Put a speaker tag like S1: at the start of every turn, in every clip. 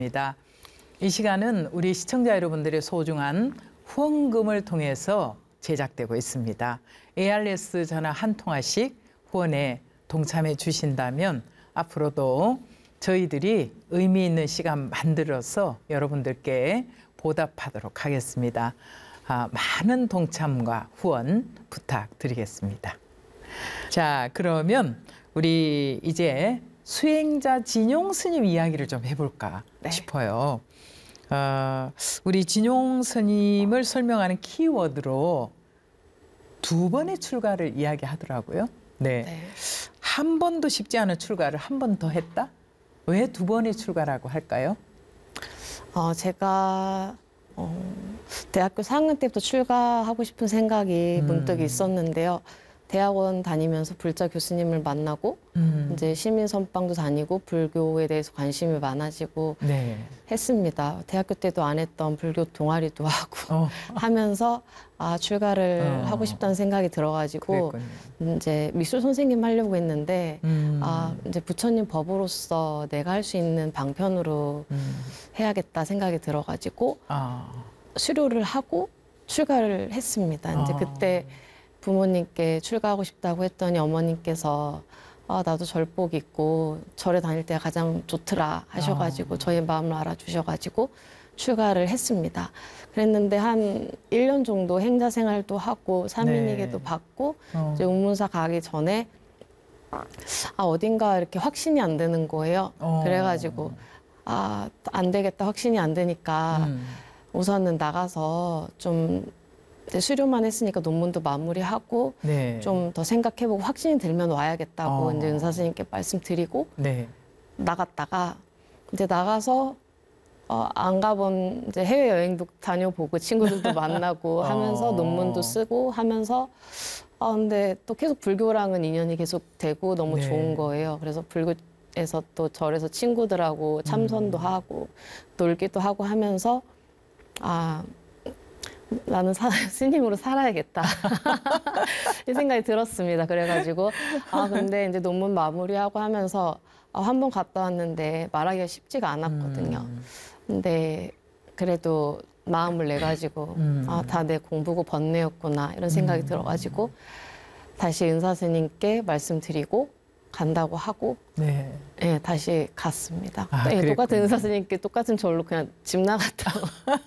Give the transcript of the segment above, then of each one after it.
S1: 이 시간은 우리 시청자 여러분들의 소중한 후원금을 통해서 제작되고 있습니다. ARS 전화 한 통화씩 후원에 동참해 주신다면 앞으로도 저희들이 의미 있는 시간 만들어서 여러분들께 보답하도록 하겠습니다. 많은 동참과 후원 부탁드리겠습니다. 자, 그러면 우리 이제 수행자 진용 스님 이야기를 좀 해볼까 싶어요. 우리 진용 스님을 설명하는 키워드로 두 번의 출가를 이야기하더라고요. 네. 한 번도 쉽지 않은 출가를 한 번 더 했다? 왜 두 번의 출가라고 할까요?
S2: 제가 대학교 4학년 때부터 출가하고 싶은 생각이 문득 있었는데요. 대학원 다니면서 불자 교수님을 만나고 이제 시민 선방도 다니고 불교에 대해서 관심이 많아지고 했습니다. 대학교 때도 안 했던 불교 동아리도 하고 하면서 출가를 하고 싶다는 생각이 들어가지고 이제 미술 선생님 하려고 했는데 이제 부처님 법으로서 내가 할 수 있는 방편으로 해야겠다 생각이 들어가지고 수료를 하고 출가를 했습니다. 이제 그때 부모님께 출가하고 싶다고 했더니 어머님께서 나도 절복 있고 절에 다닐 때가 가장 좋더라 하셔가지고 저희 마음을 알아주셔가지고 출가를 했습니다. 그랬는데 한 1년 정도 행자 생활도 하고 사민이계도 받고 이제 운문사 가기 전에 어딘가 이렇게 확신이 안 되는 거예요. 그래가지고 안 되겠다, 확신이 안 되니까 우선은 나가서 좀 수료만 했으니까 논문도 마무리하고 좀 더 생각해보고 확신이 들면 와야겠다고 이제 은사 스님께 말씀드리고 나갔다가 이제 나가서 안 가본 이제 해외 여행도 다녀보고 친구들도 만나고 하면서 논문도 쓰고 하면서 근데 또 계속 불교랑은 인연이 계속 되고 너무 좋은 거예요. 그래서 불교에서 또 절에서 친구들하고 참선도 하고 놀기도 하고 하면서 나는 스님으로 살아야겠다 이 생각이 들었습니다. 그래가지고 근데 이제 논문 마무리하고 하면서 한 번 갔다 왔는데 말하기가 쉽지가 않았거든요. 근데 그래도 마음을 내가지고 다 내 공부고 번뇌였구나 이런 생각이 들어가지고 다시 은사 스님께 말씀드리고 간다고 하고 다시 갔습니다. 똑같은 은사 스님께 똑같은 절로 그냥 집 나갔다고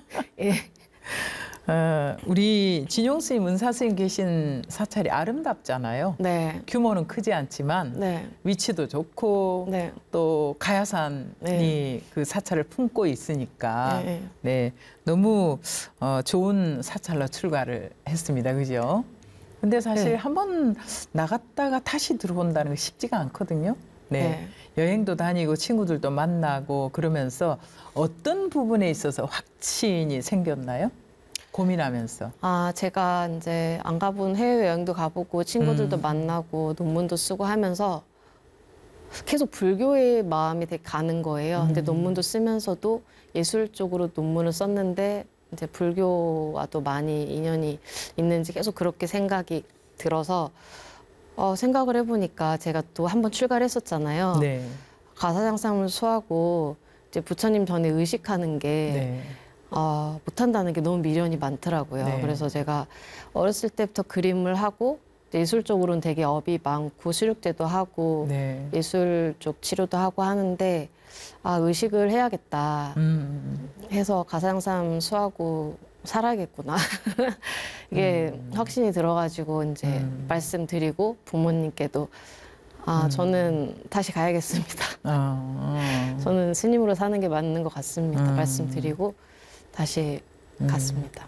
S1: 우리 진용 스님, 은사 스님 계신 사찰이 아름답잖아요. 규모는 크지 않지만 위치도 좋고 또 가야산이 그 사찰을 품고 있으니까 너무 좋은 사찰로 출가를 했습니다. 그죠? 근데 사실 한번 나갔다가 다시 들어온다는 게 쉽지가 않거든요. 여행도 다니고 친구들도 만나고 그러면서 어떤 부분에 있어서 확신이 생겼나요? 고민하면서.
S2: 제가 이제 안 가본 해외여행도 가보고 친구들도 만나고 논문도 쓰고 하면서 계속 불교의 마음이 되게 가는 거예요. 근데 논문도 쓰면서도 예술 쪽으로 논문을 썼는데 이제 불교와도 많이 인연이 있는지 계속 그렇게 생각이 들어서 생각을 해보니까 제가 또 한 번 출가를 했었잖아요. 가사장삼을 수하고 이제 부처님 전에 의식하는 게 못한다는 게 너무 미련이 많더라고요. 그래서 제가 어렸을 때부터 그림을 하고 예술 쪽으로는 되게 업이 많고 수력제도 하고 예술 쪽 치료도 하고 하는데 의식을 해야겠다 해서 가사장삼 수하고 살아야겠구나 이게 확신이 들어가지고 이제 말씀드리고 부모님께도 저는 다시 가야겠습니다. 저는 스님으로 사는 게 맞는 것 같습니다. 말씀드리고 다시 갔습니다.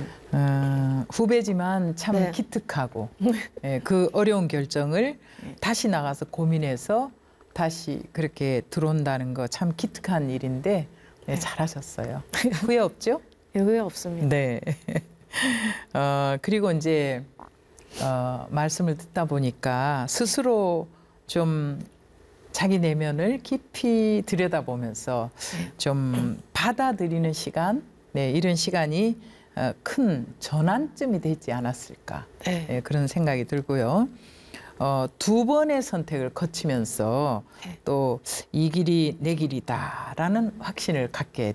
S1: 후배지만 참 기특하고 그 어려운 결정을 다시 나가서 고민해서 다시 그렇게 들어온다는 거 참 기특한 일인데 잘하셨어요. 후회 없죠?
S2: 후회 없습니다.
S1: 그리고 이제 말씀을 듣다 보니까 스스로 좀 자기 내면을 깊이 들여다보면서 좀 받아들이는 시간, 이런 시간이 큰 전환점이 되지 않았을까 그런 생각이 들고요. 두 번의 선택을 거치면서
S2: 네.
S1: 또 이 길이 내 길이다라는 확신을 갖게